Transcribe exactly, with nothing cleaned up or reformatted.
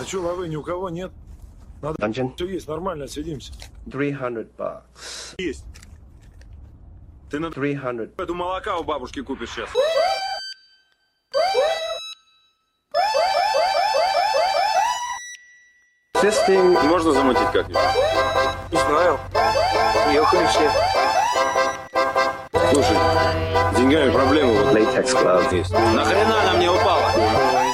что, лавы ни у кого нет? Надо... Dungeon. Все есть, нормально, сидимся. three hundred bucks. Есть. Ты на three hundred. эту молока у бабушки купишь сейчас. This thing. Можно замутить как-нибудь? Не знаю. Уехали все. Слушай, с деньгами проблемы вот Latex glove. есть. Нахрена она мне упала?